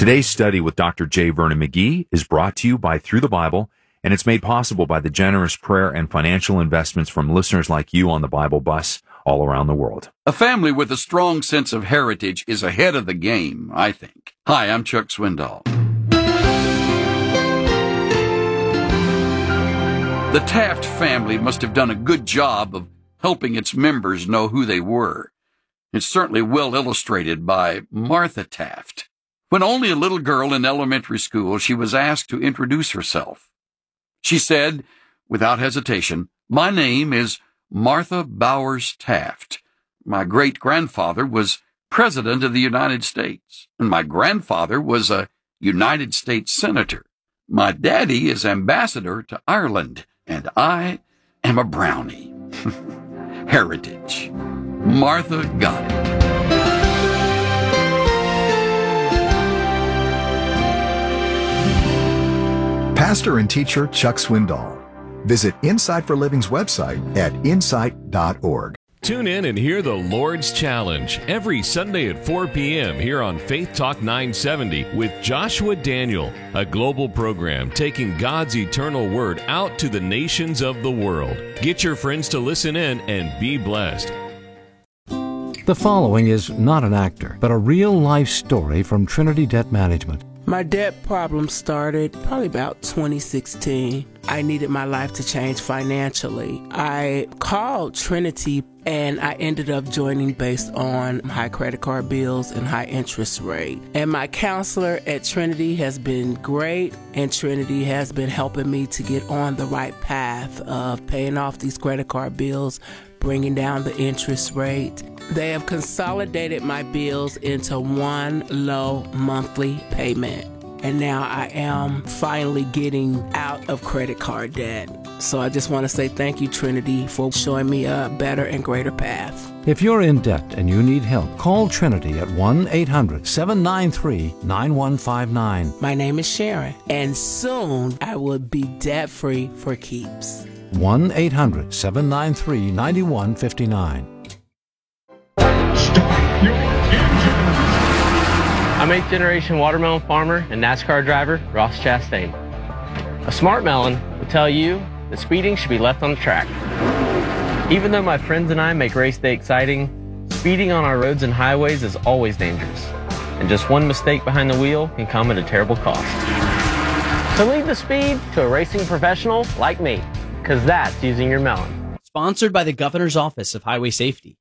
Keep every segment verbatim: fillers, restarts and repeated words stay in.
Today's study with Doctor J. Vernon McGee is brought to you by Through the Bible, and it's made possible by the generous prayer and financial investments from listeners like you on the Bible Bus all around the world. A family with a strong sense of heritage is ahead of the game, I think. Hi, I'm Chuck Swindoll. The Taft family must have done a good job of helping its members know who they were. It's certainly well illustrated by Martha Taft. When only a little girl in elementary school, she was asked to introduce herself. She said, without hesitation, "My name is Martha Bowers Taft. My great-grandfather was President of the United States, and my grandfather was a United States Senator. My daddy is Ambassador to Ireland, and I am a brownie." Heritage. Martha got it. Pastor and teacher Chuck Swindoll. Visit Insight for Living's website at insight dot org. Tune in and hear the Lord's Challenge every Sunday at four p.m. here on Faith Talk nine seventy with Joshua Daniel, a global program taking God's eternal word out to the nations of the world. Get your friends to listen in and be blessed. The following is not an actor, but a real-life story from Trinity Debt Management. My debt problem started probably about twenty sixteen. I needed my life to change financially. I called Trinity and I ended up joining based on high credit card bills and high interest rate. And my counselor at Trinity has been great, and Trinity has been helping me to get on the right path of paying off these credit card bills, bringing down the interest rate. They have consolidated my bills into one low monthly payment. And now I am finally getting out of credit card debt. So I just want to say thank you, Trinity, for showing me a better and greater path. If you're in debt and you need help, call Trinity at one eight hundred seven nine three nine one five nine. My name is Sharon, and soon I will be debt-free for keeps. one eight hundred seven nine three nine one five nine. Start your engine. I'm eighth generation watermelon farmer and NASCAR driver Ross Chastain. A smart melon will tell you that speeding should be left on the track. Even though my friends and I make race day exciting, speeding on our roads and highways is always dangerous, and just one mistake behind the wheel can come at a terrible cost. So leave the speed to a racing professional like me, because that's using your melon. Sponsored by the Governor's Office of Highway Safety.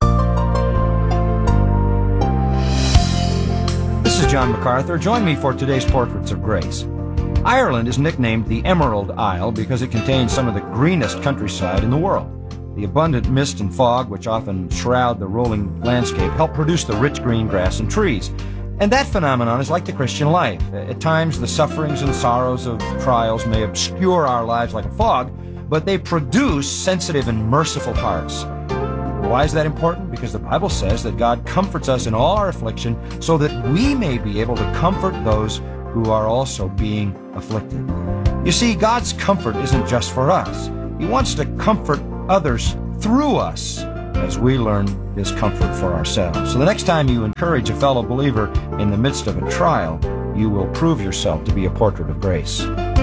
This is John MacArthur. Join me for today's Portraits of Grace. Ireland is nicknamed the Emerald Isle because it contains some of the greenest countryside in the world. The abundant mist and fog, which often shroud the rolling landscape, help produce the rich green grass and trees. And that phenomenon is like the Christian life. At times, the sufferings and sorrows of trials may obscure our lives like a fog, but they produce sensitive and merciful hearts. Why is that important? Because the Bible says that God comforts us in all our affliction so that we may be able to comfort those who are also being afflicted. You see, God's comfort isn't just for us. He wants to comfort others through us as we learn His comfort for ourselves. So the next time you encourage a fellow believer in the midst of a trial, you will prove yourself to be a portrait of grace.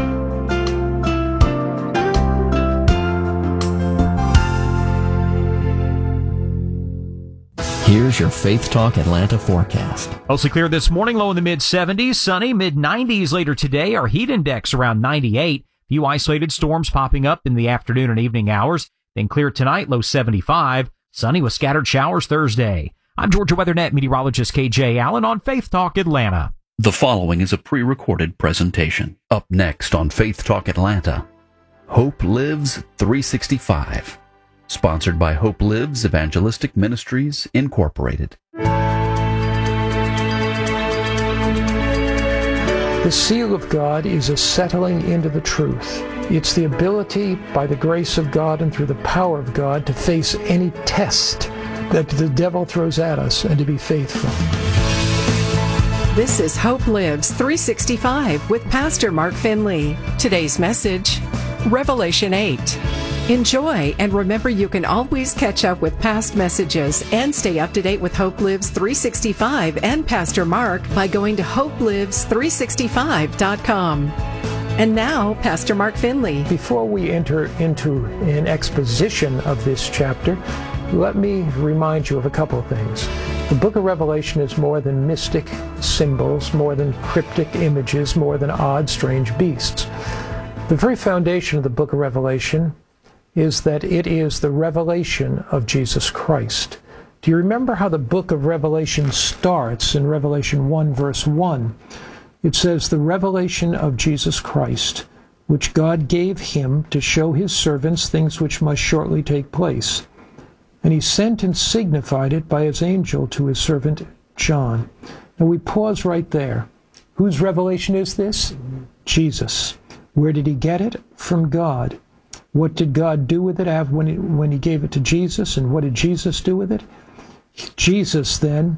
Here's your Faith Talk Atlanta forecast. Mostly clear this morning, low in the mid seventies, sunny, mid nineties later today. Our heat index around ninety-eight. Few isolated storms popping up in the afternoon and evening hours. Then clear tonight, low seventy-five. Sunny with scattered showers Thursday. I'm Georgia WeatherNet meteorologist K J Allen on Faith Talk Atlanta. The following is a pre-recorded presentation. Up next on Faith Talk Atlanta, Hope Lives three sixty-five. Sponsored by Hope Lives Evangelistic Ministries, Incorporated. The seal of God is a settling into the truth. It's the ability, by the grace of God and through the power of God, to face any test that the devil throws at us and to be faithful. This is Hope Lives three sixty-five with Pastor Mark Finley. Today's message, Revelation eight. Enjoy, and remember you can always catch up with past messages and stay up to date with Hope Lives three sixty-five and Pastor Mark by going to hope lives three sixty-five dot com. And now, Pastor Mark Finley. Before we enter into an exposition of this chapter, let me remind you of a couple of things. The book of Revelation is more than mystic symbols, more than cryptic images, more than odd, strange beasts. The very foundation of the book of Revelation is that it is the revelation of Jesus Christ. Do you remember how the book of Revelation starts in Revelation one, verse one? It says, "The revelation of Jesus Christ, which God gave him to show his servants things which must shortly take place. And he sent and signified it by his angel to his servant John." Now we pause right there. Whose revelation is this? Jesus. Where did he get it? From God. What did God do with it when he, when he gave it to Jesus? And what did Jesus do with it? Jesus then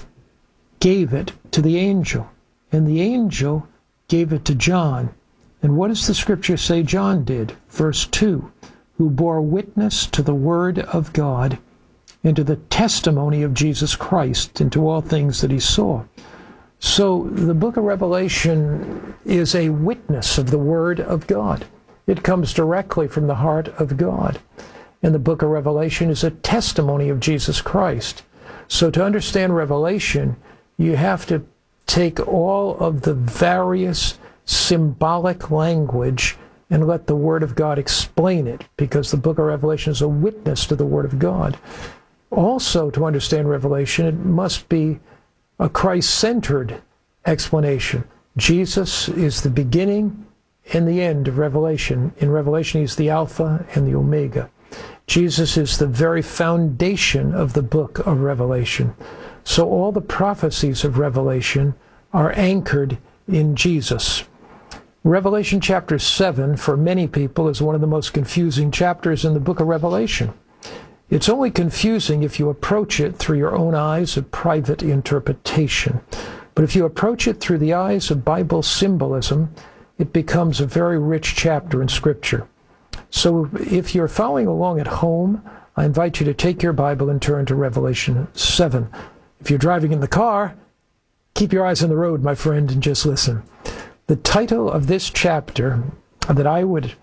gave it to the angel. And the angel gave it to John. And what does the scripture say John did? Verse two, "Who bore witness to the word of God and to the testimony of Jesus Christ and to all things that he saw." So the book of Revelation is a witness of the word of God. It comes directly from the heart of God. And the book of Revelation is a testimony of Jesus Christ. So to understand Revelation, you have to take all of the various symbolic language and let the Word of God explain it, because the book of Revelation is a witness to the Word of God. Also, to understand Revelation, it must be a Christ-centered explanation. Jesus is the beginning and the end of Revelation. In Revelation, he's the Alpha and the Omega. Jesus is the very foundation of the book of Revelation. So all the prophecies of Revelation are anchored in Jesus. Revelation chapter seven, for many people, is one of the most confusing chapters in the book of Revelation. It's only confusing if you approach it through your own eyes of private interpretation. But if you approach it through the eyes of Bible symbolism, it becomes a very rich chapter in Scripture. So if you're following along at home, I invite you to take your Bible and turn to Revelation seven. If you're driving in the car, keep your eyes on the road, my friend, and just listen. The title of this chapter that I would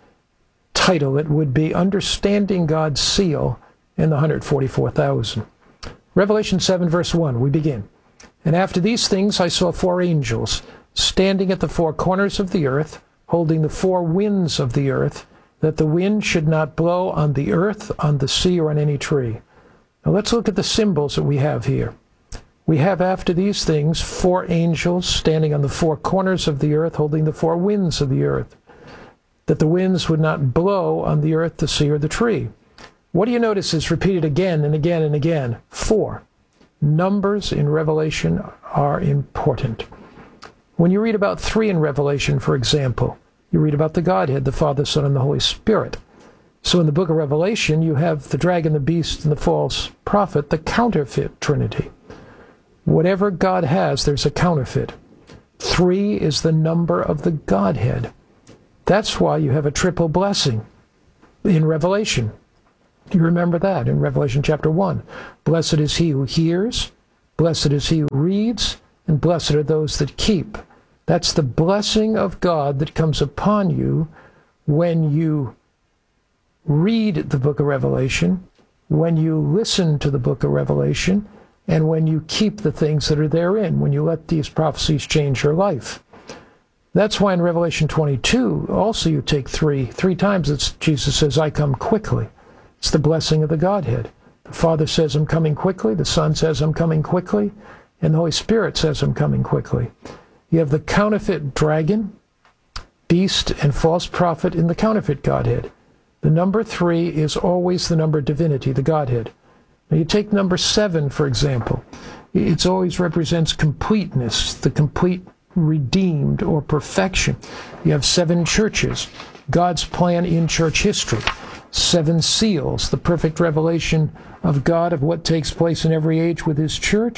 title it would be Understanding God's Seal in the one hundred forty-four thousand. Revelation seven, verse one, we begin. "And after these things I saw four angels standing at the four corners of the earth, holding the four winds of the earth, that the wind should not blow on the earth, on the sea, or on any tree." Now let's look at the symbols that we have here. We have, after these things, four angels standing on the four corners of the earth, holding the four winds of the earth, that the winds would not blow on the earth, the sea, or the tree. What do you notice is repeated again and again and again? Four. Numbers in Revelation are important. When you read about three in Revelation, for example, you read about the Godhead, the Father, Son, and the Holy Spirit. So in the book of Revelation, you have the dragon, the beast, and the false prophet, the counterfeit Trinity. Whatever God has, there's a counterfeit. Three is the number of the Godhead. That's why you have a triple blessing in Revelation. You remember that in Revelation chapter one. Blessed is he who hears, blessed is he who reads, and blessed are those that keep. That's the blessing of God that comes upon you when you read the book of Revelation, when you listen to the book of Revelation, and when you keep the things that are therein, when you let these prophecies change your life. That's why in Revelation twenty-two, also you take three. Three times it's, Jesus says, "I come quickly." It's the blessing of the Godhead. The Father says, "I'm coming quickly." The Son says, "I'm coming quickly." And the Holy Spirit says, "I'm coming quickly." You have the counterfeit dragon, beast, and false prophet in the counterfeit Godhead. The number three is always the number of divinity, the Godhead. Now you take number seven, for example. It always represents completeness, the complete redeemed or perfection. You have seven churches, God's plan in church history. Seven seals, the perfect revelation of God of what takes place in every age with his church.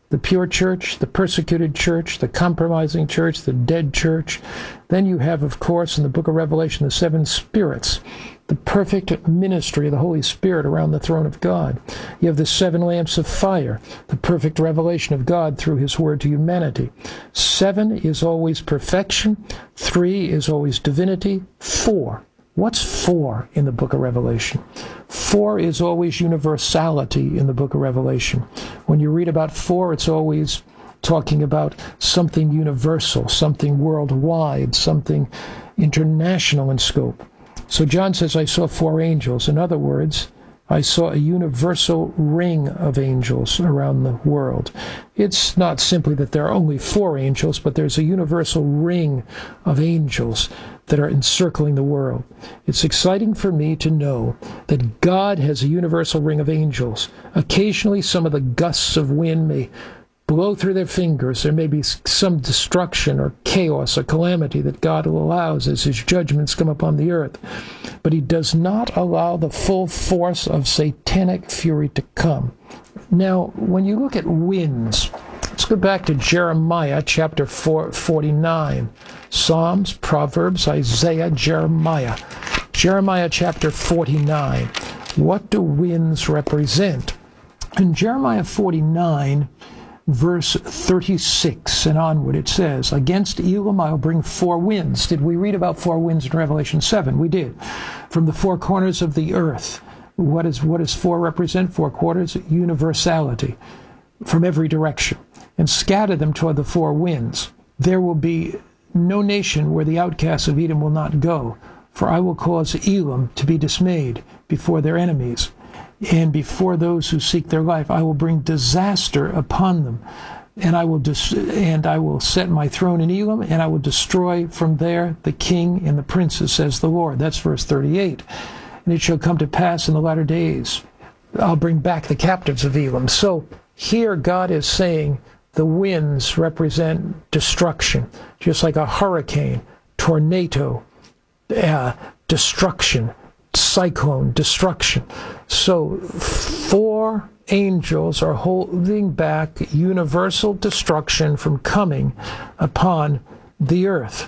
the pure church, the persecuted church, the compromising church, the dead church. Then you have, of course, in the book of Revelation, the seven spirits, the perfect ministry of the Holy Spirit around the throne of God. You have the seven lamps of fire, the perfect revelation of God through his word to humanity. Seven is always perfection. Three is always divinity. Four. What's four in the book of Revelation? Four is always universality in the book of Revelation. When you read about four, it's always talking about something universal, something worldwide, something international in scope. So John says, I saw four angels. In other words, I saw a universal ring of angels around the world. It's not simply that there are only four angels, but there's a universal ring of angels that are encircling the world. It's exciting for me to know that God has a universal ring of angels. Occasionally, some of the gusts of wind may blow through their fingers. There may be some destruction or chaos or calamity that God allows as his judgments come upon the earth. But he does not allow the full force of satanic fury to come. Now, when you look at winds, let's go back to Jeremiah chapter four, forty-nine. Psalms, Proverbs, Isaiah, Jeremiah. Jeremiah chapter forty-nine. What do winds represent? In Jeremiah forty-nine, verse thirty-six and onward, it says, against Elam I'll bring four winds. Did we read about four winds in Revelation seven? We did. From the four corners of the earth. What is, what does four represent? Four quarters? Universality. From every direction. And scatter them toward the four winds. There will be no nation where the outcasts of Edom will not go. For I will cause Elam to be dismayed before their enemies. And before those who seek their life, I will bring disaster upon them, and I will dis- and I will set my throne in Elam, and I will destroy from there the king and the princes, says the Lord. That's verse thirty-eight. And it shall come to pass in the latter days, I'll bring back the captives of Elam. So here God is saying the winds represent destruction, just like a hurricane, tornado, uh, destruction, cyclone, destruction. So four angels are holding back universal destruction from coming upon the earth.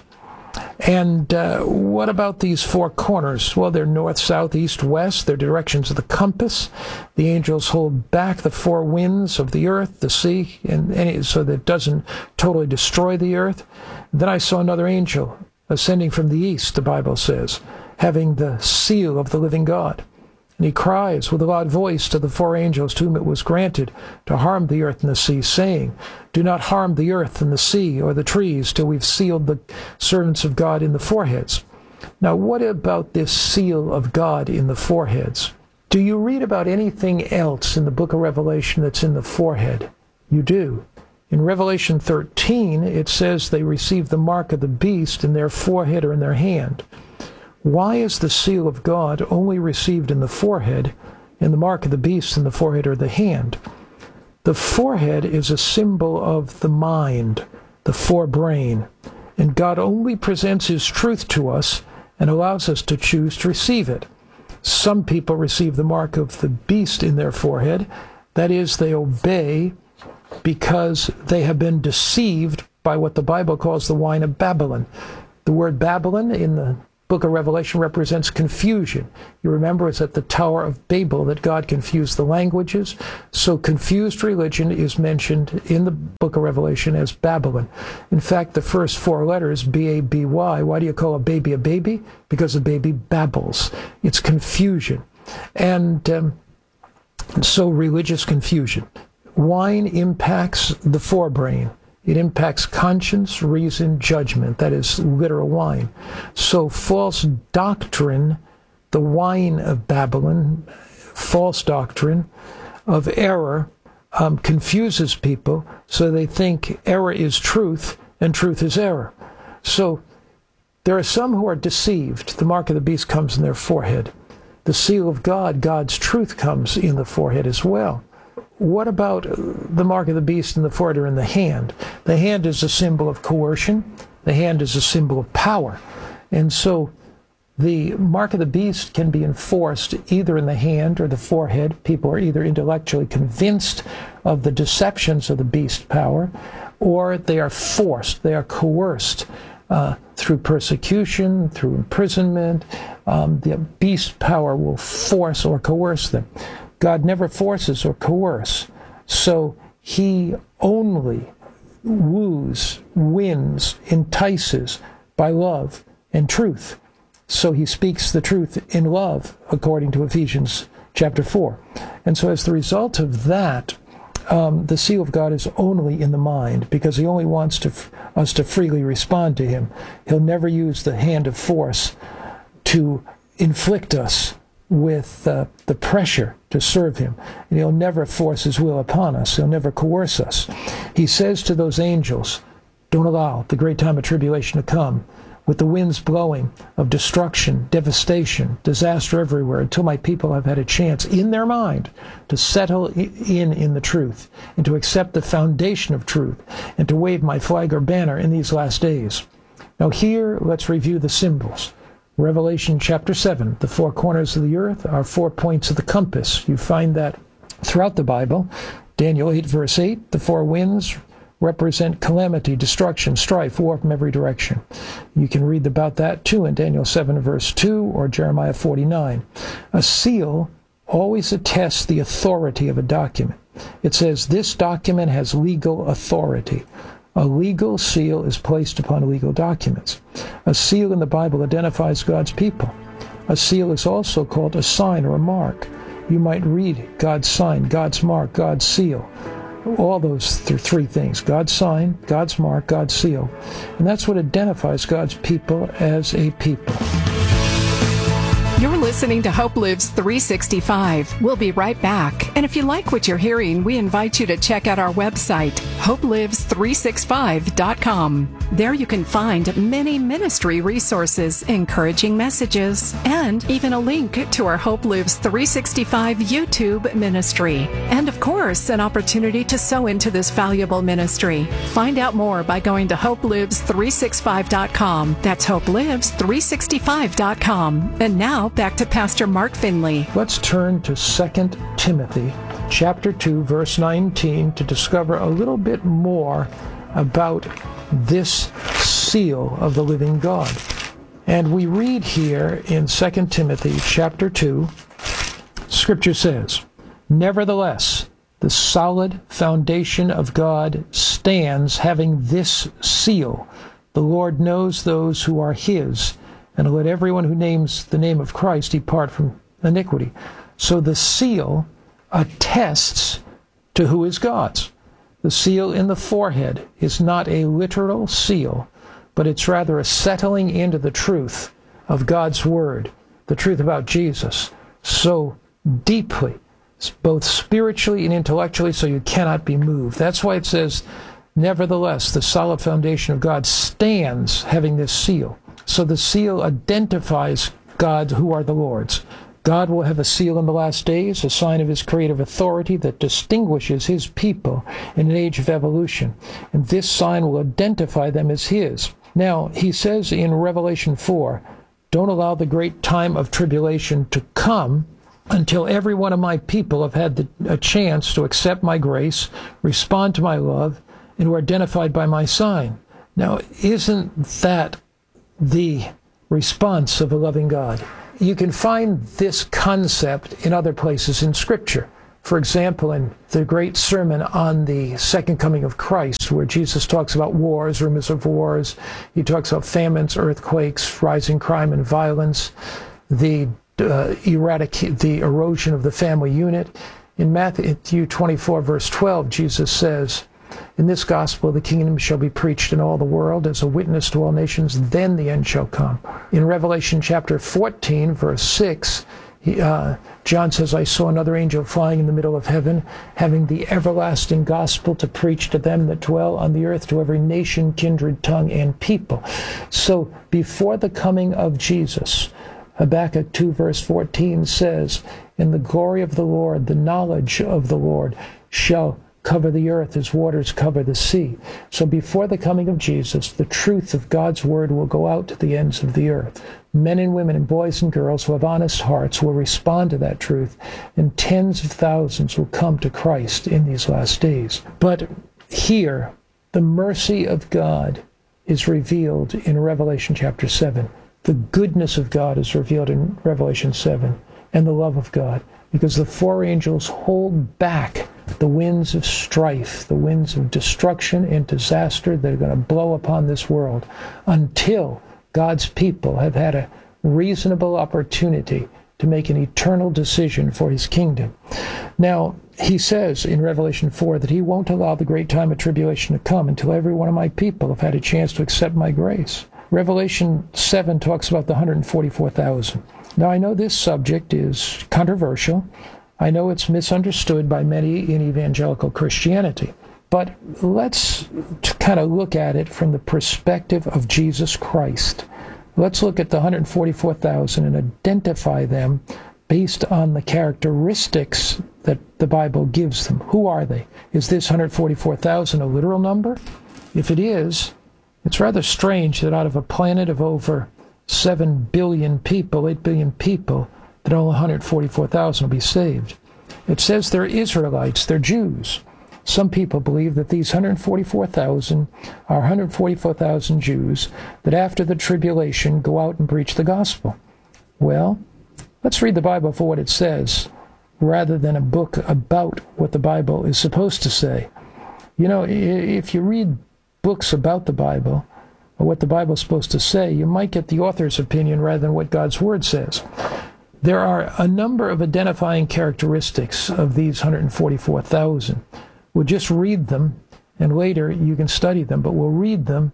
And uh, what about these four corners? Well, they're north, south, east, west. They're directions of the compass. The angels hold back the four winds of the earth, the sea, and any, so that it doesn't totally destroy the earth. Then I saw another angel ascending from the east, the Bible says, having the seal of the living God. And he cries with a loud voice to the four angels to whom it was granted to harm the earth and the sea, saying, do not harm the earth and the sea or the trees till we've sealed the servants of God in the foreheads. Now, what about this seal of God in the foreheads? Do you read about anything else in the book of Revelation that's in the forehead? You do. In Revelation thirteen, it says they received the mark of the beast in their forehead or in their hand. Why is the seal of God only received in the forehead and the mark of the beast in the forehead or the hand? The forehead is a symbol of the mind, the forebrain, and God only presents his truth to us and allows us to choose to receive it. Some people receive the mark of the beast in their forehead. That is, they obey because they have been deceived by what the Bible calls the wine of Babylon. The word Babylon in the book of Revelation represents confusion. You remember it's at the Tower of Babel that God confused the languages. So confused religion is mentioned in the book of Revelation as Babylon. In fact, the first four letters, B A B Y, why do you call a baby a baby? Because a baby babbles. It's confusion. And um, so religious confusion. Wine impacts the forebrain. It impacts conscience, reason, judgment. That is literal wine. So false doctrine, the wine of Babylon, false doctrine of error, um, confuses people, so they think error is truth and truth is error. So there are some who are deceived. The mark of the beast comes in their forehead. The seal of God, God's truth, comes in the forehead as well. What about the mark of the beast in the forehead or in the hand? The hand is a symbol of coercion. The hand is a symbol of power. And so The mark of the beast can be enforced either in the hand or the forehead. People are either intellectually convinced of the deceptions of the beast power, or they are forced, they are coerced uh, through persecution, through imprisonment. Um, the beast power will force or coerce them. God never forces or coerces, so he only woos, wins, entices by love and truth. So he speaks the truth in love, according to Ephesians chapter four. And so as the result of that, um, the seal of God is only in the mind, because he only wants to, us to freely respond to him. He'll never use the hand of force to inflict us with uh, the pressure to serve him. And he'll never force his will upon us. He'll never coerce us. He says to those angels, don't allow the great time of tribulation to come, with the winds blowing of destruction, devastation, disaster everywhere, until my people have had a chance in their mind to settle in in the truth, and to accept the foundation of truth, and to wave my flag or banner in these last days. Now here, let's review the symbols. Revelation chapter seven, the four corners of the earth are four points of the compass. You find that throughout the Bible. Daniel eight, verse eight, the four winds represent calamity, destruction, strife, war from every direction. You can read about that too in Daniel seven, verse two, or Jeremiah forty-nine. A seal always attests the authority of a document. It says this document has legal authority. A legal seal is placed upon legal documents. A seal in the Bible identifies God's people. A seal is also called a sign or a mark. You might read God's sign, God's mark, God's seal. All those th- three things, God's sign, God's mark, God's seal. And that's what identifies God's people as a people. You're listening to Hope Lives three sixty-five. We'll be right back. And if you like what you're hearing, we invite you to check out our website, hope lives three sixty-five dot com. There you can find many ministry resources, encouraging messages, and even a link to our Hope Lives three sixty-five YouTube ministry. And of course, an opportunity to sow into this valuable ministry. Find out more by going to hope lives three sixty-five dot com. That's hope lives three sixty-five dot com. And now, back to Pastor Mark Finley. Let's turn to Second Timothy chapter two, verse nineteen, to discover a little bit more about this seal of the living God. And we read here in Second Timothy chapter two, Scripture says, nevertheless, the solid foundation of God stands, having this seal. The Lord knows those who are his, and let everyone who names the name of Christ depart from iniquity. So the seal attests to who is God's. The seal in the forehead is not a literal seal, but it's rather a settling into the truth of God's word, the truth about Jesus, so deeply, both spiritually and intellectually, so you cannot be moved. That's why it says, nevertheless, the solid foundation of God stands, having this seal. So the seal identifies God, who are the Lord's. God will have a seal in the last days, a sign of his creative authority that distinguishes his people in an age of evolution. And this sign will identify them as his. Now, he says in Revelation four, don't allow the great time of tribulation to come until every one of my people have had the, a chance to accept my grace, respond to my love, and who are identified by my sign. Now, isn't that the response of a loving God? You can find this concept in other places in Scripture. For example, in the great sermon on the second coming of Christ, where Jesus talks about wars, rumors of wars. He talks about famines, earthquakes, rising crime and violence, the uh, eradicate, the erosion of the family unit. In Matthew twenty-four, verse twelve, Jesus says, in this gospel, the kingdom shall be preached in all the world as a witness to all nations, then the end shall come. In Revelation chapter fourteen, verse six, he, uh, John says, I saw another angel flying in the middle of heaven, having the everlasting gospel to preach to them that dwell on the earth, to every nation, kindred, tongue, and people. So before the coming of Jesus, Habakkuk two, verse fourteen says, in the glory of the Lord, the knowledge of the Lord shall cover the earth as waters cover the sea. So before the coming of Jesus, the truth of God's word will go out to the ends of the earth. Men and women and boys and girls who have honest hearts will respond to that truth, and tens of thousands will come to Christ in these last days. But here, the mercy of God is revealed in Revelation chapter seven. The goodness of God is revealed in Revelation seven, and the love of God, because the four angels hold back the winds of strife, the winds of destruction and disaster that are going to blow upon this world until God's people have had a reasonable opportunity to make an eternal decision for his kingdom. Now, he says in Revelation four that he won't allow the great time of tribulation to come until every one of my people have had a chance to accept my grace. Revelation seven talks about the one hundred forty-four thousand. Now, I know this subject is controversial. I know it's misunderstood by many in evangelical Christianity. But let's kind of look at it from the perspective of Jesus Christ. Let's look at the one hundred forty-four thousand and identify them based on the characteristics that the Bible gives them. Who are they? Is this one hundred forty-four thousand a literal number? If it is, it's rather strange that out of a planet of over seven billion people, eight billion people, that only one hundred forty-four thousand will be saved. It says they're Israelites, they're Jews. Some people believe that these one hundred forty-four thousand are one hundred forty-four thousand Jews that after the tribulation go out and preach the gospel. Well, let's read the Bible for what it says, rather than a book about what the Bible is supposed to say. You know, if you read books about the Bible, or what the Bible is supposed to say, you might get the author's opinion rather than what God's Word says. There are a number of identifying characteristics of these one hundred forty-four thousand. We'll just read them, and later you can study them, but we'll read them,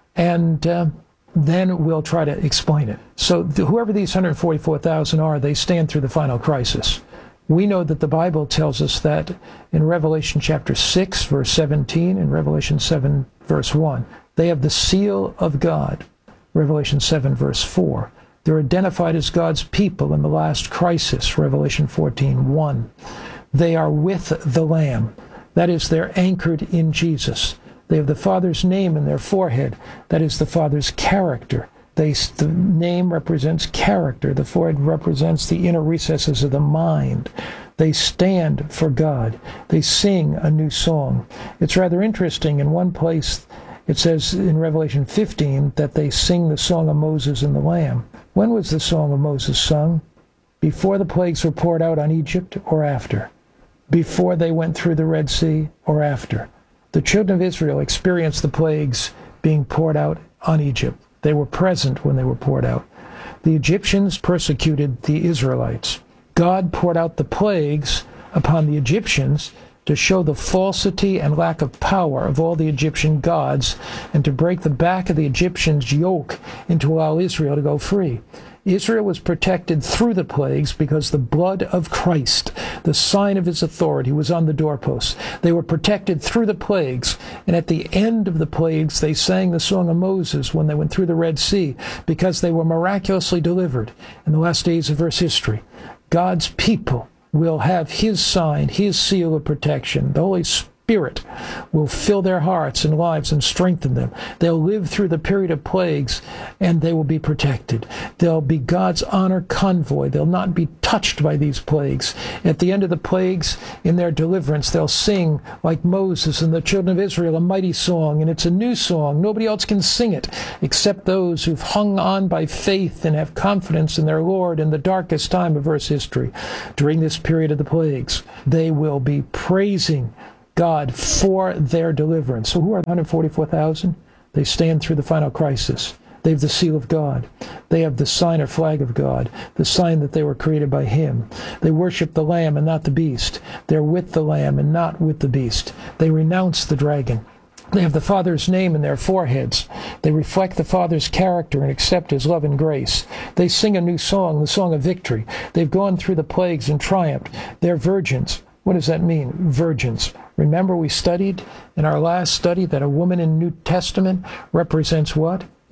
and uh, then we'll try to explain it. So the, whoever these one hundred forty-four thousand are, they stand through the final crisis. We know that the Bible tells us that in Revelation chapter six, verse seventeen, and Revelation seven, verse one. They have the seal of God, Revelation seven, verse four. They're identified as God's people in the last crisis, Revelation fourteen, one. They are with the Lamb. That is, they're anchored in Jesus. They have the Father's name in their forehead. That is, the Father's character. They, the name represents character. The forehead represents the inner recesses of the mind. They stand for God. They sing a new song. It's rather interesting. In one place, it says in Revelation fifteen that they sing the song of Moses and the Lamb. When was the song of Moses sung? Before the plagues were poured out on Egypt or after? Before they went through the Red Sea or after? The children of Israel experienced the plagues being poured out on Egypt. They were present when they were poured out. The Egyptians persecuted the Israelites. God poured out the plagues upon the Egyptians to show the falsity and lack of power of all the Egyptian gods and to break the back of the Egyptians' yoke and to allow Israel to go free. Israel was protected through the plagues because the blood of Christ, the sign of his authority, was on the doorposts. They were protected through the plagues, and at the end of the plagues, they sang the song of Moses when they went through the Red Sea because they were miraculously delivered in the last days of Earth's history. God's people will have his sign, his seal of protection. The Holy Spirit will fill their hearts and lives and strengthen them. They'll live through the period of plagues, and they will be protected. They'll be God's honor convoy. They'll not be touched by these plagues. At the end of the plagues, in their deliverance, they'll sing, like Moses and the children of Israel, a mighty song, and it's a new song. Nobody else can sing it except those who've hung on by faith and have confidence in their Lord in the darkest time of Earth's history. During this period of the plagues, they will be praising God for their deliverance. So who are the one hundred forty-four thousand? They stand through the final crisis. They have the seal of God. They have the sign or flag of God, the sign that they were created by him. They worship the Lamb and not the beast. They're with the Lamb and not with the beast. They renounce the dragon. They have the Father's name in their foreheads. They reflect the Father's character and accept his love and grace. They sing a new song, the song of victory. They've gone through the plagues and triumphed. They're virgins. What does that mean, virgins? Remember we studied in our last study that a woman in New Testament represents what?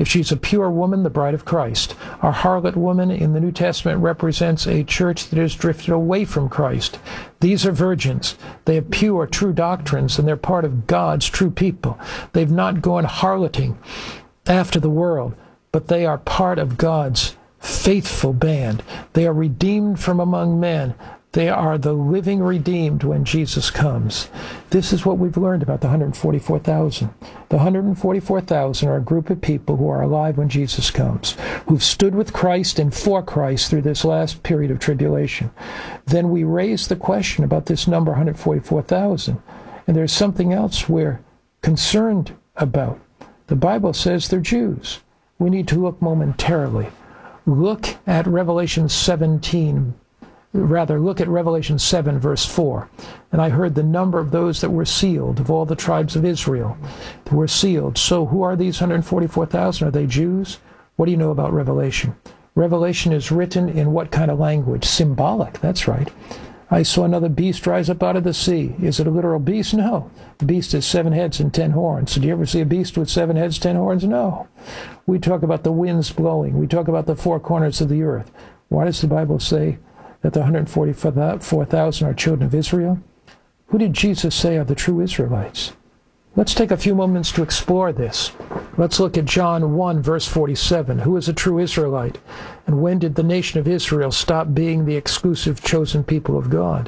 If she's a pure woman, the bride of Christ. Our harlot woman in the New Testament represents a church that has drifted away from Christ. These are virgins. They have pure, true doctrines, and they're part of God's true people. They've not gone harloting after the world, but they are part of God's faithful band. They are redeemed from among men. They are the living redeemed when Jesus comes. This is what we've learned about the one hundred forty-four thousand. The one hundred forty-four thousand are a group of people who are alive when Jesus comes, who've stood with Christ and for Christ through this last period of tribulation. Then we raise the question about this number, one hundred forty-four thousand, and there's something else we're concerned about. The Bible says they're Jews. We need to look momentarily. Look at Revelation seventeen. Rather, look at Revelation seven, verse four. And I heard the number of those that were sealed, of all the tribes of Israel, that were sealed. So who are these one hundred forty-four thousand? Are they Jews? What do you know about Revelation? Revelation is written in what kind of language? Symbolic, that's right. I saw another beast rise up out of the sea. Is it a literal beast? No. The beast has seven heads and ten horns. Did you ever see a beast with seven heads, ten horns? No. We talk about the winds blowing. We talk about the four corners of the earth. Why does the Bible say that the one hundred forty-four thousand are children of Israel? Who did Jesus say are the true Israelites? Let's take a few moments to explore this. Let's look at John one, verse forty-seven. Who is a true Israelite? And when did the nation of Israel stop being the exclusive chosen people of God?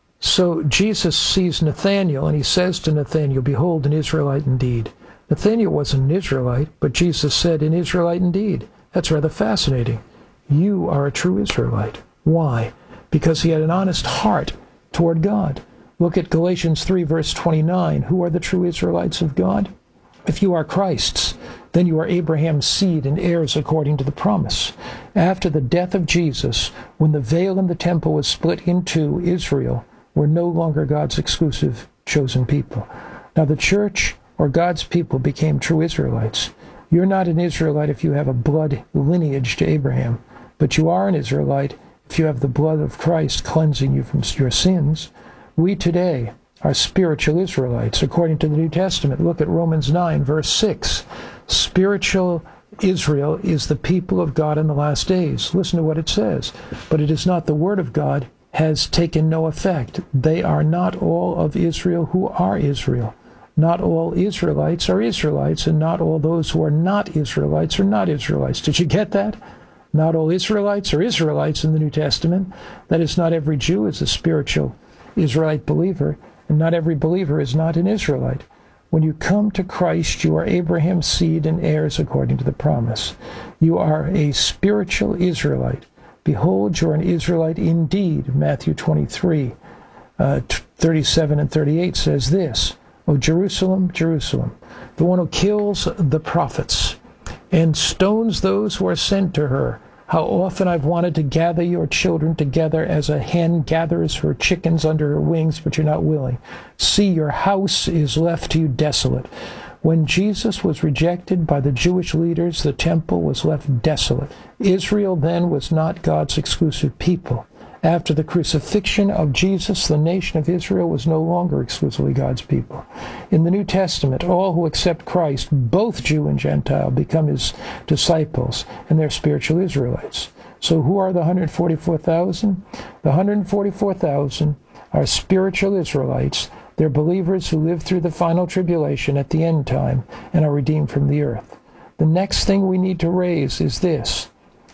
So Jesus sees Nathanael, and he says to Nathanael, behold, an Israelite indeed. Nathanael wasn't an Israelite, but Jesus said, an Israelite indeed. That's rather fascinating. You are a true Israelite. Why? Because he had an honest heart toward God. Look at Galatians three, verse twenty-nine. Who are the true Israelites of God? If you are Christ's, then you are Abraham's seed and heirs according to the promise. After the death of Jesus, when the veil in the temple was split in two, Israel were no longer God's exclusive chosen people. Now the church, or God's people, became true Israelites. You're not an Israelite if you have a blood lineage to Abraham, but you are an Israelite if you have the blood of Christ cleansing you from your sins. We today are spiritual Israelites, according to the New Testament. Look at Romans nine, verse six. Spiritual Israel is the people of God in the last days. Listen to what it says. But it is not the word of God has taken no effect. They are not all of Israel who are Israel. Not all Israelites are Israelites, and not all those who are not Israelites are not Israelites. Did you get that? Not all Israelites are Israelites in the New Testament. That is, not every Jew is a spiritual Israelite believer, and not every believer is not an Israelite. When you come to Christ, you are Abraham's seed and heirs according to the promise. You are a spiritual Israelite. Behold, you are an Israelite indeed. Matthew twenty-three, uh, thirty-seven and thirty-eight says this, O Jerusalem, Jerusalem, the one who kills the prophets and stones those who are sent to her. How often I've wanted to gather your children together as a hen gathers her chickens under her wings, but you're not willing. See, your house is left to you desolate. When Jesus was rejected by the Jewish leaders, the temple was left desolate. Israel then was not God's exclusive people. After the crucifixion of Jesus, the nation of Israel was no longer exclusively God's people. In the New Testament, all who accept Christ, both Jew and Gentile, become his disciples, and they're spiritual Israelites. So who are the one hundred forty-four thousand? The one hundred forty-four thousand are spiritual Israelites. They're believers who live through the final tribulation at the end time and are redeemed from the earth. The next thing we need to raise is this.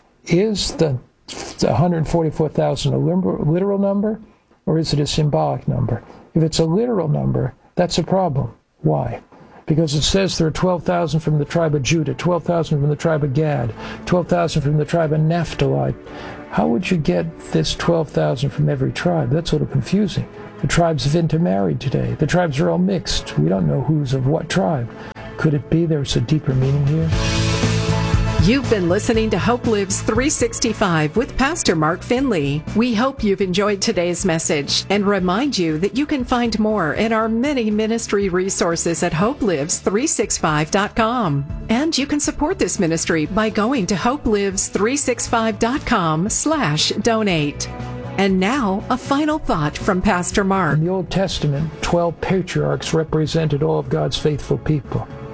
Is the one hundred forty-four thousand a literal number, or is it a symbolic number? If it's a literal number, that's a problem. Why? Because it says there are twelve thousand from the tribe of Judah, twelve thousand from the tribe of Gad, twelve thousand from the tribe of Naphtali. How would you get this twelve thousand from every tribe? That's a little confusing. The tribes have intermarried today. The tribes are all mixed. We don't know who's of what tribe. Could it be there's a deeper meaning here? You've been listening to Hope Lives three sixty-five with Pastor Mark Finley. We hope you've enjoyed today's message and remind you that you can find more in our many ministry resources at hope lives three sixty-five dot com. And you can support this ministry by going to hope lives three sixty-five dot com slash donate. And now, a final thought from Pastor Mark. In the Old Testament, twelve patriarchs represented all of God's faithful people.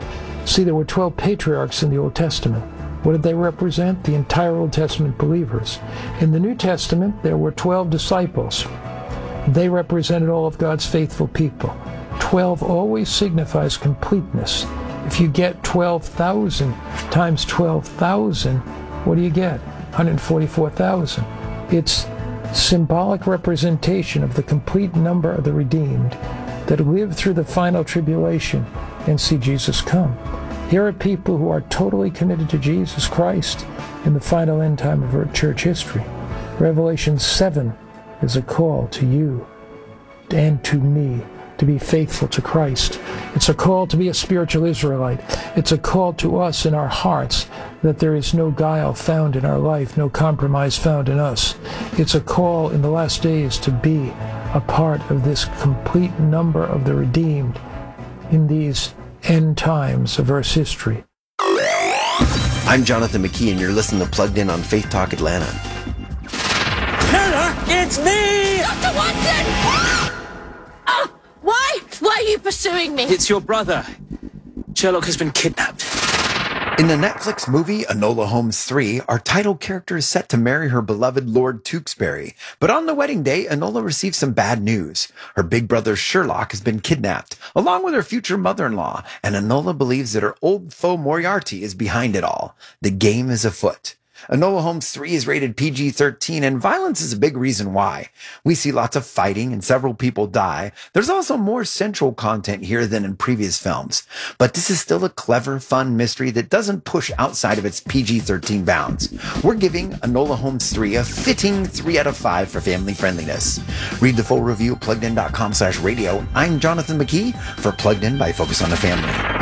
See, there were twelve patriarchs in the Old Testament. What did they represent? The entire Old Testament believers. In the New Testament, there were twelve disciples. They represented all of God's faithful people. twelve always signifies completeness. If you get twelve thousand times twelve thousand, what do you get? one hundred forty-four thousand. It's symbolic representation of the complete number of the redeemed that live through the final tribulation and see Jesus come. Here are people who are totally committed to Jesus Christ in the final end time of our church history. Revelation seven is a call to you and to me to be faithful to Christ. It's a call to be a spiritual Israelite. It's a call to us in our hearts that there is no guile found in our life, no compromise found in us. It's a call in the last days to be a part of this complete number of the redeemed in these end times of Earth's history. I'm Jonathan McKee, and you're listening to Plugged In on Faith Talk Atlanta. Hannah, it's me! Doctor Watson! Oh, why? Why are you pursuing me? It's your brother. Sherlock has been kidnapped. In the Netflix movie Enola Holmes three, our title character is set to marry her beloved Lord Tewksbury. But on the wedding day, Enola receives some bad news. Her big brother Sherlock has been kidnapped, along with her future mother-in-law, and Enola believes that her old foe Moriarty is behind it all. The game is afoot. Enola Holmes three is rated P G thirteen, and violence is a big reason why. We see lots of fighting and several people die. There's also more central content here than in previous films. But this is still a clever, fun mystery that doesn't push outside of its P G thirteen bounds. We're giving Enola Holmes three a fitting three out of five for family friendliness. Read the full review at pluggedin.com slash radio. I'm Jonathan McKee for Plugged In by Focus on the Family.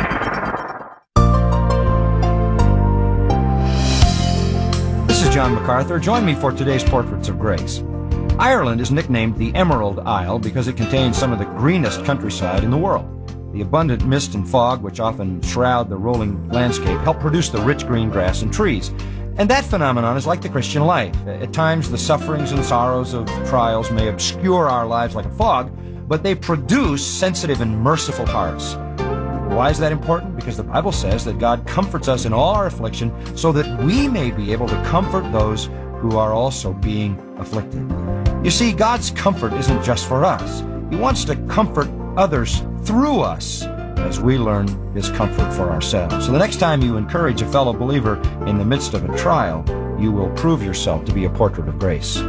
This is John MacArthur. Join me for today's Portraits of Grace. Ireland is nicknamed the Emerald Isle because it contains some of the greenest countryside in the world. The abundant mist and fog, which often shroud the rolling landscape, help produce the rich green grass and trees. And that phenomenon is like the Christian life. At times, the sufferings and sorrows of trials may obscure our lives like a fog, but they produce sensitive and merciful hearts. Why is that important? Because the Bible says that God comforts us in all our affliction so that we may be able to comfort those who are also being afflicted. You see, God's comfort isn't just for us. He wants to comfort others through us as we learn His comfort for ourselves. So the next time you encourage a fellow believer in the midst of a trial, you will prove yourself to be a portrait of grace.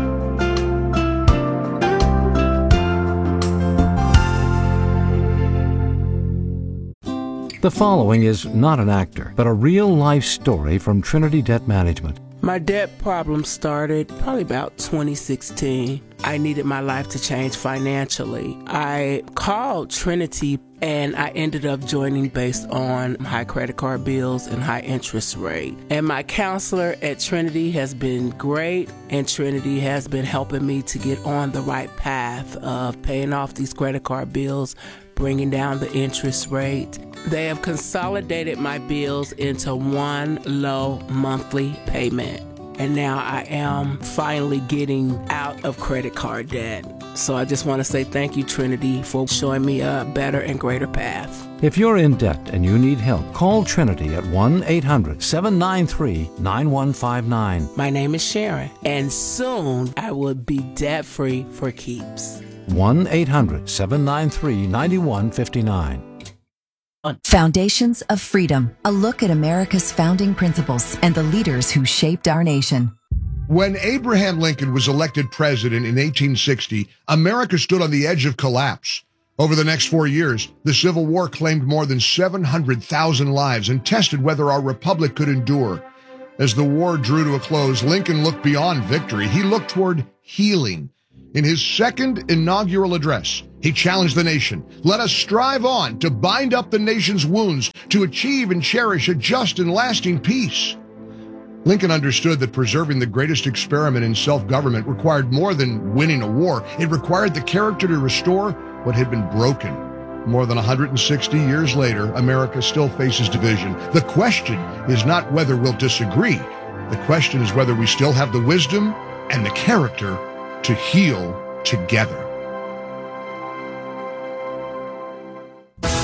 The following is not an actor, but a real-life story from Trinity Debt Management. My debt problem started probably about twenty sixteen. I needed my life to change financially. I called Trinity and I ended up joining based on high credit card bills and high interest rate. And my counselor at Trinity has been great, and Trinity has been helping me to get on the right path of paying off these credit card bills, bringing down the interest rate. They have consolidated my bills into one low monthly payment. And now I am finally getting out of credit card debt. So I just want to say thank you, Trinity, for showing me a better and greater path. If you're in debt and you need help, call Trinity at one eight hundred seven nine three nine one five nine. My name is Sharon, and soon I will be debt-free for keeps. one eight hundred seven nine three nine one five nine. Foundations of Freedom, a look at America's founding principles and the leaders who shaped our nation. When Abraham Lincoln was elected president in eighteen sixty, America stood on the edge of collapse. Over the next four years, the Civil War claimed more than seven hundred thousand lives and tested whether our republic could endure. As the war drew to a close, Lincoln looked beyond victory. He looked toward healing. In his second inaugural address, he challenged the nation. Let us strive on to bind up the nation's wounds, to achieve and cherish a just and lasting peace. Lincoln understood that preserving the greatest experiment in self-government required more than winning a war. It required the character to restore what had been broken. More than one hundred sixty years later, America still faces division. The question is not whether we'll disagree. The question is whether we still have the wisdom and the character to heal together.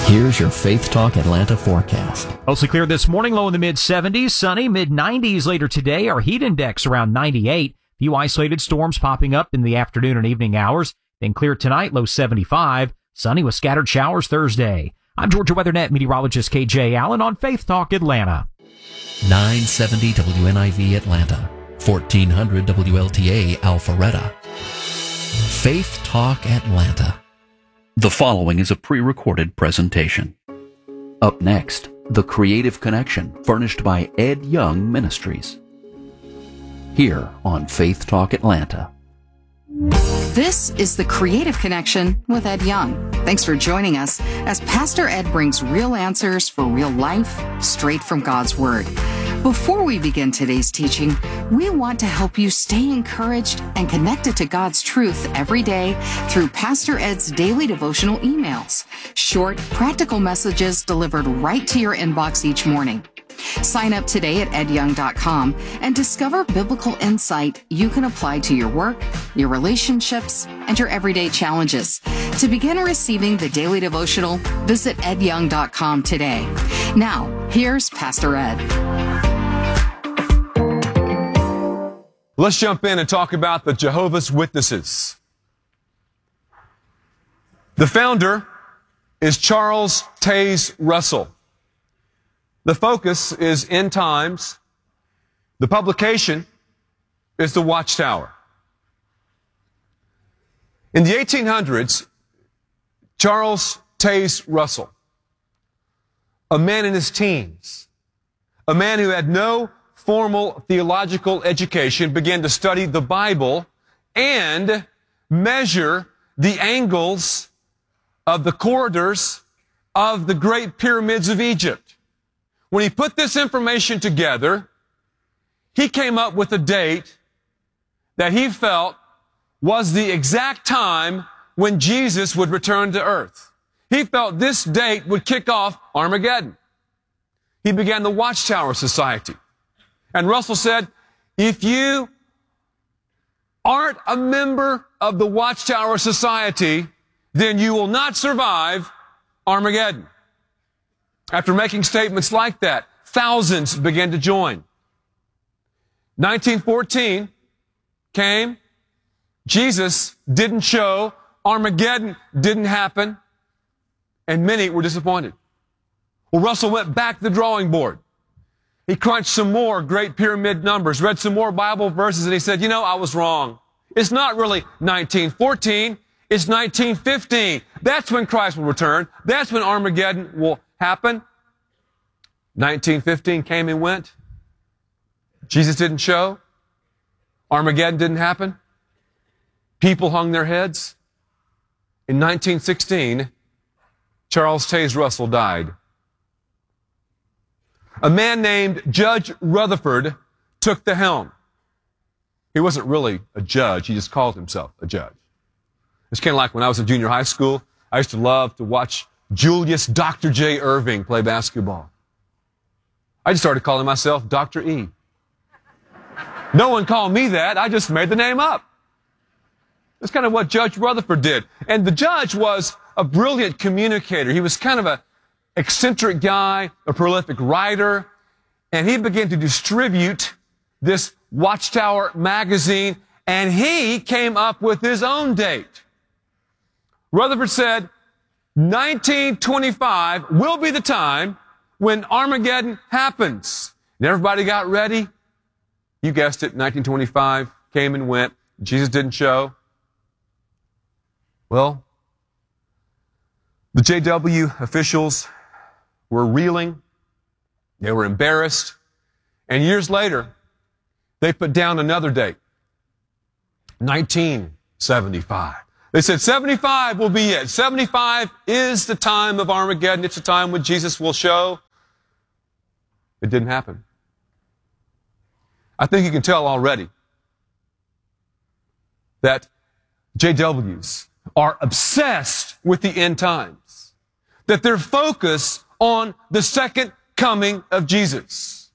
Here's your Faith Talk Atlanta forecast. Mostly clear this morning, low in the mid seventies, sunny, mid nineties later today. Our heat index around ninety-eight. Few isolated storms popping up in the afternoon and evening hours. Then clear tonight, low seventy-five. Sunny with scattered showers Thursday. I'm Georgia WeatherNet meteorologist K J Allen on Faith Talk Atlanta. nine seventy W N I V Atlanta, fourteen hundred W L T A Alpharetta. Faith Talk Atlanta. The following is a pre-recorded presentation. Up next, The Creative Connection, furnished by Ed Young Ministries. Here on Faith Talk Atlanta. This is The Creative Connection with Ed Young. Thanks for joining us as Pastor Ed brings real answers for real life straight from God's Word. Before we begin today's teaching, we want to help you stay encouraged and connected to God's truth every day through Pastor Ed's daily devotional emails, short, practical messages delivered right to your inbox each morning. Sign up today at ed young dot com and discover biblical insight you can apply to your work, your relationships, and your everyday challenges. To begin receiving the daily devotional, visit ed young dot com today. Now, here's Pastor Ed. Let's jump in and talk about the Jehovah's Witnesses. The founder is Charles Taze Russell. The focus is End Times. The publication is The Watchtower. In the eighteen hundreds, Charles Taze Russell, a man in his teens, a man who had no formal theological education, began to study the Bible and measure the angles of the corridors of the great pyramids of Egypt. When he put this information together, he came up with a date that he felt was the exact time when Jesus would return to earth. He felt this date would kick off Armageddon. He began the Watchtower Society. And Russell said, if you aren't a member of the Watchtower Society, then you will not survive Armageddon. After making statements like that, thousands began to join. nineteen fourteen came. Jesus didn't show. Armageddon didn't happen. And many were disappointed. Well, Russell went back to the drawing board. He crunched some more Great Pyramid numbers, read some more Bible verses, and he said, you know, I was wrong. It's not really nineteen fourteen. It's nineteen fifteen. That's when Christ will return. That's when Armageddon will happen. nineteen fifteen came and went. Jesus didn't show. Armageddon didn't happen. People hung their heads. In nineteen sixteen, Charles Taze Russell died. A man named Judge Rutherford took the helm. He wasn't really a judge. He just called himself a judge. It's kind of like when I was in junior high school, I used to love to watch Julius Doctor J. Irving play basketball. I just started calling myself Doctor E. No one called me that. I just made the name up. That's kind of what Judge Rutherford did. And the judge was a brilliant communicator. He was kind of a eccentric guy, a prolific writer, and he began to distribute this Watchtower magazine, and he came up with his own date. Rutherford said, nineteen twenty-five will be the time when Armageddon happens. And everybody got ready. You guessed it, nineteen twenty-five came and went. Jesus didn't show. Well, the J W officials were reeling. They were embarrassed. And years later, they put down another date, nineteen seventy-five. They said seventy-five will be it. seventy-five is the time of Armageddon. It's the time when Jesus will show. It didn't happen. I think you can tell already that J Ws are obsessed with the end times, that they're focused on the second coming of Jesus.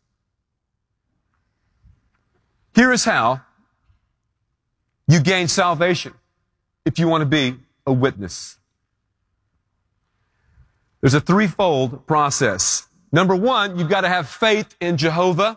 Here is how you gain salvation if you want to be a witness. There's a threefold process. Number one, you've got to have faith in Jehovah.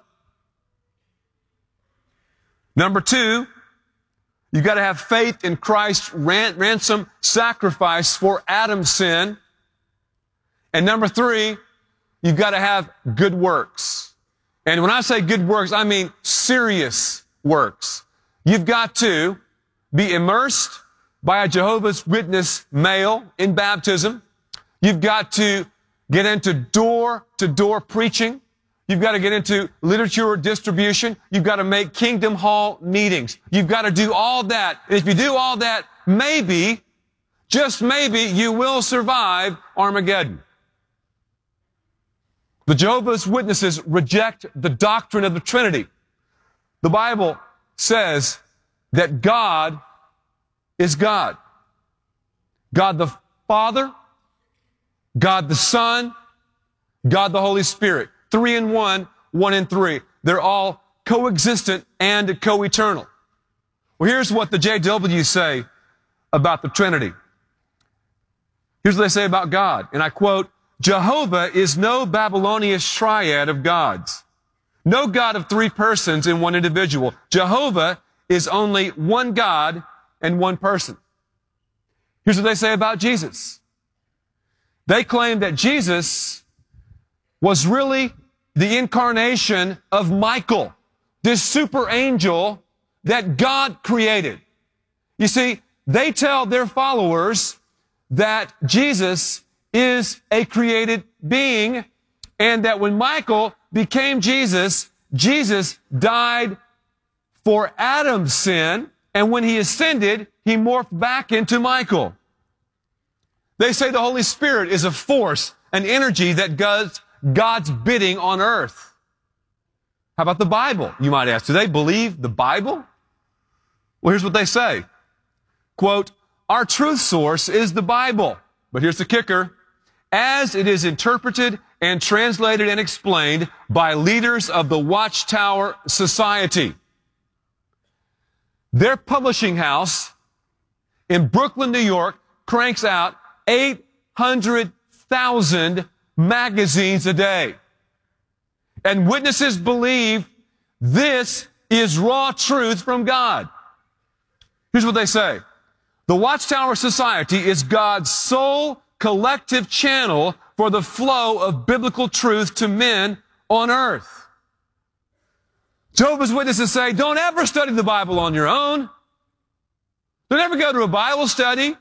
Number two, you've got to have faith in Christ's ran- ransom sacrifice for Adam's sin. And number three, you've got to have good works. And when I say good works, I mean serious works. You've got to be immersed by a Jehovah's Witness male in baptism. You've got to get into door-to-door preaching. You've got to get into literature distribution. You've got to make Kingdom Hall meetings. You've got to do all that. And if you do all that, maybe, just maybe, you will survive Armageddon. The Jehovah's Witnesses reject the doctrine of the Trinity. The Bible says that God is God. God the Father, God the Son, God the Holy Spirit. Three in one, one in three. They're all coexistent and co-eternal. Well, here's what the J Ws say about the Trinity. Here's what they say about God, and I quote, Jehovah is no Babylonian triad of gods. No God of three persons in one individual. Jehovah is only one God and one person. Here's what they say about Jesus. They claim that Jesus was really the incarnation of Michael, this super angel that God created. You see, they tell their followers that Jesus is a created being, and that when Michael became Jesus, Jesus died for Adam's sin, and when he ascended, he morphed back into Michael. They say the Holy Spirit is a force, an energy that does God's bidding on earth. How about the Bible? You might ask, do they believe the Bible? Well, here's what they say. Quote, our truth source is the Bible. But here's the kicker. As it is interpreted and translated and explained by leaders of the Watchtower Society. Their publishing house in Brooklyn, New York, cranks out eight hundred thousand magazines a day. And witnesses believe this is raw truth from God. Here's what they say. The Watchtower Society is God's sole collective channel for the flow of biblical truth to men on earth. Jehovah's Witnesses say, don't ever study the Bible on your own. Don't ever go to a Bible study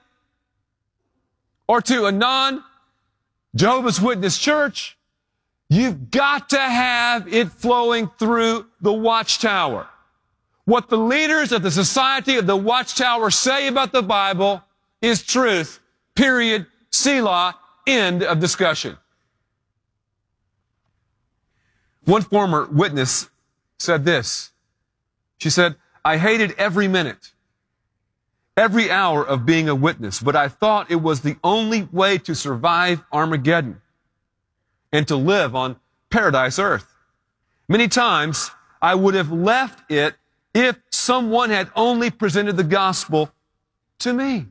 or to a non-Jehovah's Witness church. You've got to have it flowing through the Watchtower. What the leaders of the Society of the Watchtower say about the Bible is truth, period, Selah, end of discussion. One former witness said this. She said, I hated every minute, every hour of being a witness, but I thought it was the only way to survive Armageddon and to live on paradise earth. Many times I would have left it if someone had only presented the gospel to me.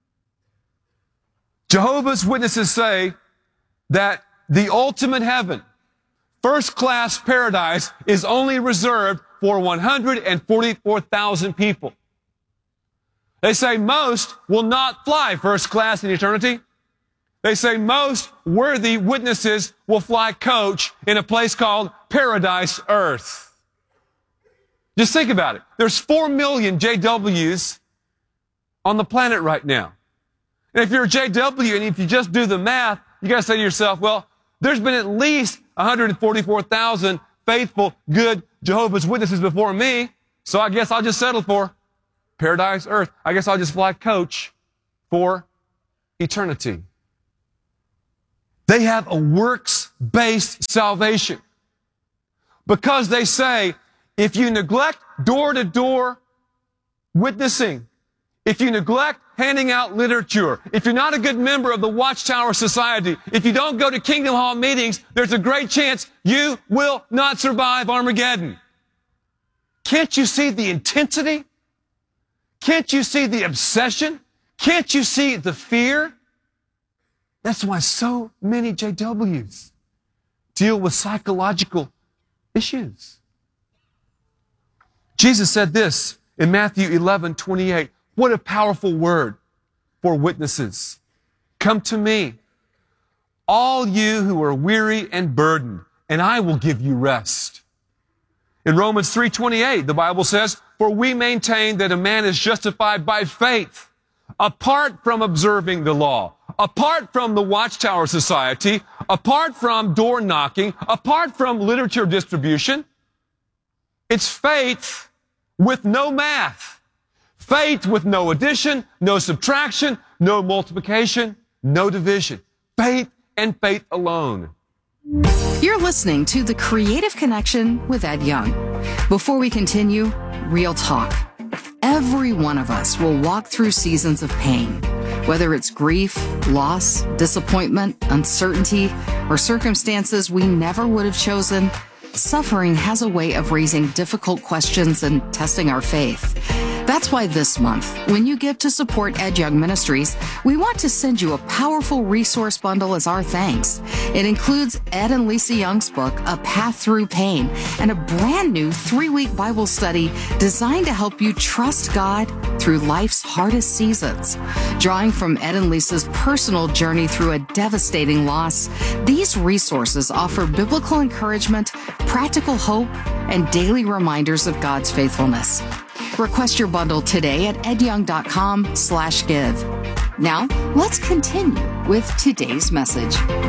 Jehovah's Witnesses say that the ultimate heaven, first-class paradise, is only reserved for one hundred forty-four thousand people. They say most will not fly first class in eternity. They say most worthy witnesses will fly coach in a place called Paradise Earth. Just think about it. There's four million J Ws on the planet right now. And if you're a J W and if you just do the math, you got to say to yourself, well, there's been at least one hundred forty-four thousand faithful, good Jehovah's Witnesses before me, so I guess I'll just settle for Paradise Earth. I guess I'll just fly coach for eternity. They have a works-based salvation because they say, if you neglect door-to-door witnessing, if you neglect handing out literature, if you're not a good member of the Watchtower Society, if you don't go to Kingdom Hall meetings, there's a great chance you will not survive Armageddon. Can't you see the intensity? Can't you see the obsession? Can't you see the fear? That's why so many J Ws deal with psychological issues. Jesus said this in Matthew eleven twenty-eight. What a powerful word for witnesses. Come to me, all you who are weary and burdened, and I will give you rest. In Romans three twenty-eight, the Bible says, for we maintain that a man is justified by faith, apart from observing the law, apart from the Watchtower Society, apart from door knocking, apart from literature distribution. It's faith with no math. Faith with no addition, no subtraction, no multiplication, no division. Faith and faith alone. You're listening to The Creative Connection with Ed Young. Before we continue, real talk. Every one of us will walk through seasons of pain. Whether it's grief, loss, disappointment, uncertainty, or circumstances we never would have chosen, suffering has a way of raising difficult questions and testing our faith. That's why this month, when you give to support Ed Young Ministries, we want to send you a powerful resource bundle as our thanks. It includes Ed and Lisa Young's book, A Path Through Pain, and a brand new three-week Bible study designed to help you trust God through life's hardest seasons. Drawing from Ed and Lisa's personal journey through a devastating loss, these resources offer biblical encouragement, practical hope, and daily reminders of God's faithfulness. Request your bundle today at edyoung.com slash give. Now, let's continue with today's message.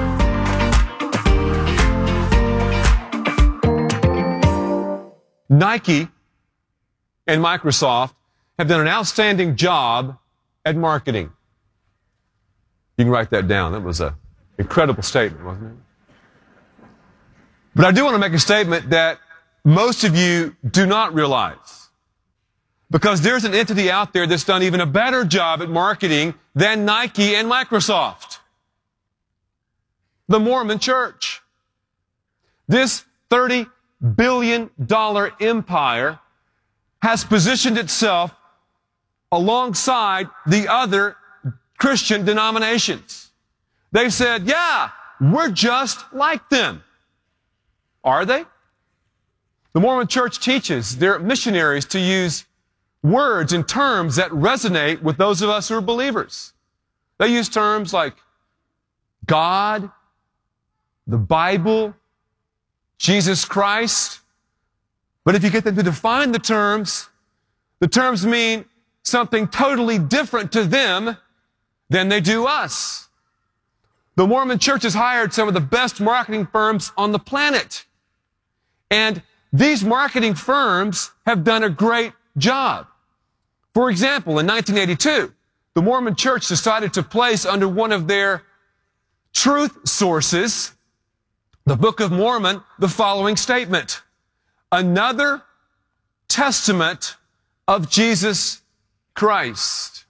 Nike and Microsoft have done an outstanding job at marketing. You can write that down. That was an incredible statement, wasn't it? But I do want to make a statement that most of you do not realize. Because there's an entity out there that's done even a better job at marketing than Nike and Microsoft. The Mormon Church. This thirty billion dollars empire has positioned itself alongside the other Christian denominations. They've said, yeah, we're just like them. Are they? The Mormon Church teaches their missionaries to use words and terms that resonate with those of us who are believers. They use terms like God, the Bible, Jesus Christ. But if you get them to define the terms, the terms mean something totally different to them than they do us. The Mormon Church has hired some of the best marketing firms on the planet. And these marketing firms have done a great job. For example, in nineteen eighty-two, the Mormon Church decided to place under one of their truth sources, the Book of Mormon, the following statement: another testament of Jesus Christ.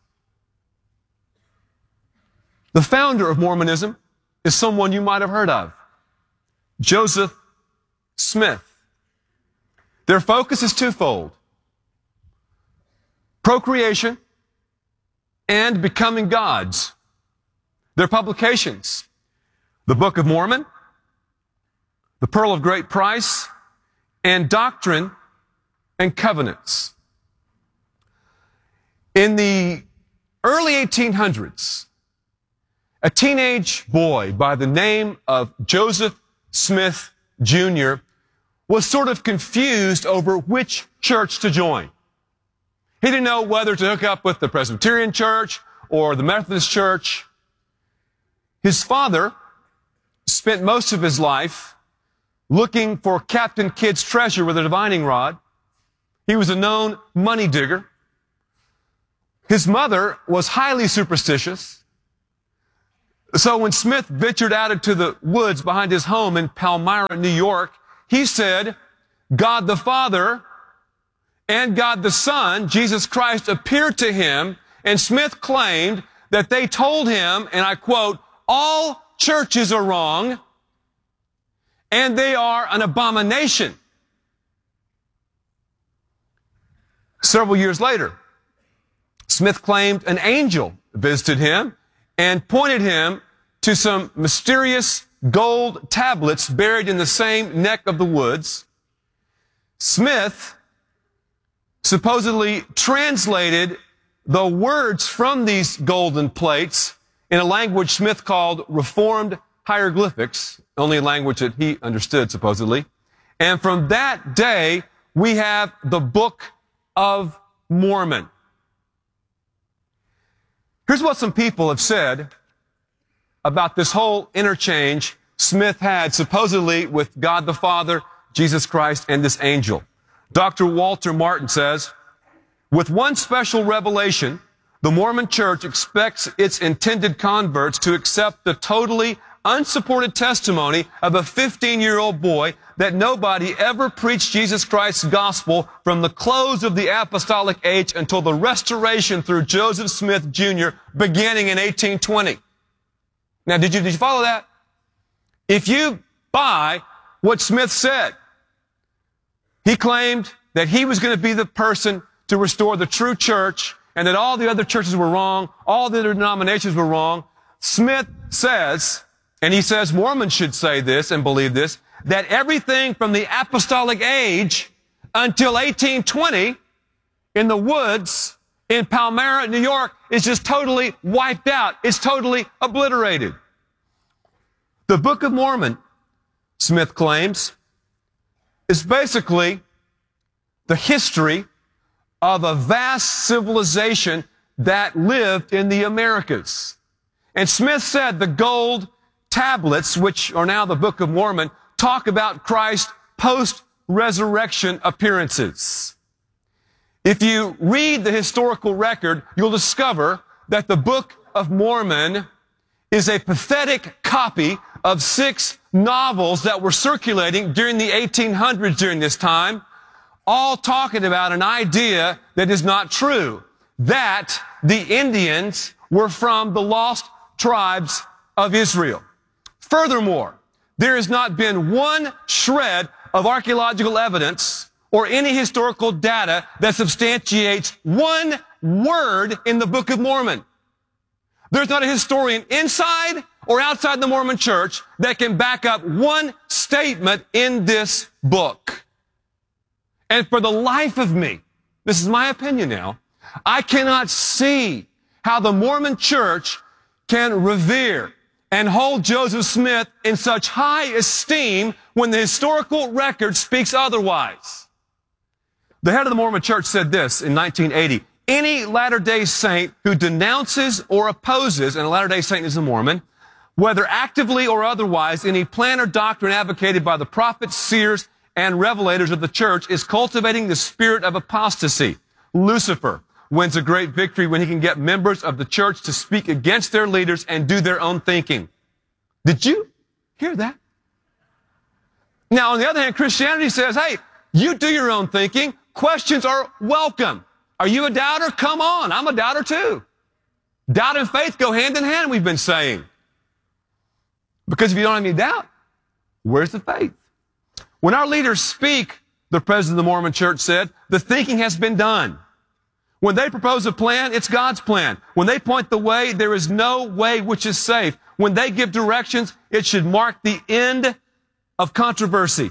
The founder of Mormonism is someone you might have heard of, Joseph Smith. Their focus is twofold: procreation and becoming gods. Their publications: the Book of Mormon, the Pearl of Great Price, and Doctrine and Covenants. In the early eighteen hundreds, a teenage boy by the name of Joseph Smith Junior was sort of confused over which church to join. He didn't know whether to hook up with the Presbyterian Church or the Methodist Church. His father spent most of his life looking for Captain Kidd's treasure with a divining rod. He was a known money digger. His mother was highly superstitious. So when Smith ventured out into the woods behind his home in Palmyra, New York, he said, God the Father and God the Son, Jesus Christ, appeared to him, and Smith claimed that they told him, and I quote, all churches are wrong, and they are an abomination. Several years later, Smith claimed an angel visited him and pointed him to some mysterious gold tablets buried in the same neck of the woods. Smith supposedly translated the words from these golden plates in a language Smith called Reformed hieroglyphics, only a language that he understood, supposedly. And from that day, we have the Book of Mormon. Here's what some people have said about this whole interchange Smith had supposedly with God the Father, Jesus Christ, and this angel. Doctor Walter Martin says, with one special revelation, the Mormon Church expects its intended converts to accept the totally unsupported testimony of a fifteen-year-old boy that nobody ever preached Jesus Christ's gospel from the close of the apostolic age until the restoration through Joseph Smith Junior beginning in eighteen twenty. Now, did you, did you follow that? If you buy what Smith said, he claimed that he was going to be the person to restore the true church and that all the other churches were wrong, all the other denominations were wrong. Smith says, and he says Mormons should say this and believe this, that everything from the apostolic age until eighteen twenty in the woods in Palmyra, New York, is just totally wiped out. It's totally obliterated. The Book of Mormon, Smith claims, is basically the history of a vast civilization that lived in the Americas. And Smith said the gold tablets, which are now the Book of Mormon, talk about Christ's post-resurrection appearances. If you read the historical record, you'll discover that the Book of Mormon is a pathetic copy of six novels that were circulating during the eighteen hundreds during this time, all talking about an idea that is not true, that the Indians were from the lost tribes of Israel. Furthermore, there has not been one shred of archaeological evidence or any historical data that substantiates one word in the Book of Mormon. There's not a historian inside or outside the Mormon Church that can back up one statement in this book. And for the life of me, this is my opinion now, I cannot see how the Mormon Church can revere and hold Joseph Smith in such high esteem when the historical record speaks otherwise. The head of the Mormon Church said this in nineteen eighty, any Latter-day Saint who denounces or opposes, and a Latter-day Saint is a Mormon, whether actively or otherwise, any plan or doctrine advocated by the prophets, seers, and revelators of the church is cultivating the spirit of apostasy. Lucifer wins a great victory when he can get members of the church to speak against their leaders and do their own thinking. Did you hear that? Now, on the other hand, Christianity says, hey, you do your own thinking. Questions are welcome. Are you a doubter? Come on. I'm a doubter too. Doubt and faith go hand in hand, we've been saying. Because if you don't have any doubt, where's the faith? When our leaders speak, the president of the Mormon Church said, the thinking has been done. When they propose a plan, it's God's plan. When they point the way, there is no way which is safe. When they give directions, it should mark the end of controversy.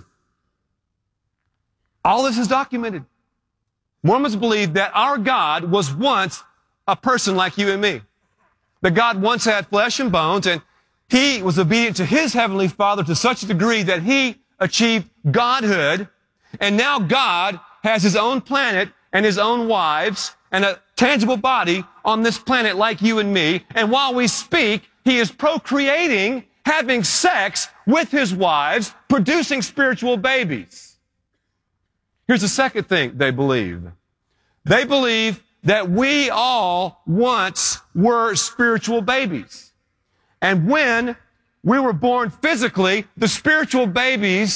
All this is documented. Mormons believe that our God was once a person like you and me. That God once had flesh and bones, and he was obedient to his heavenly Father to such a degree that he achieved godhood, and now God has his own planet and his own wives and a tangible body on this planet like you and me. And while we speak, he is procreating, having sex with his wives, producing spiritual babies. Here's the second thing they believe. They believe that we all once were spiritual babies. And when we were born physically, the spiritual babies